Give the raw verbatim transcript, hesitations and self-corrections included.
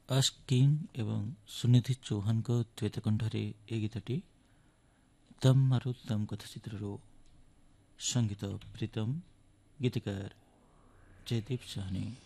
ଆସ୍କିନ୍ ଏବଂ ସୁନିଧି ଚୌହାନଙ୍କ ଦ୍ୱୈତ କଣ୍ଠରେ ଏ ଗୀତଟି ଦମ୍ ମାରୁ ଦମ୍ କଥାଚିତ୍ରରୁ। ସଙ୍ଗୀତ ପ୍ରୀତମ, ଗୀତିକାର ଜୟଦୀପ ସାହନୀ।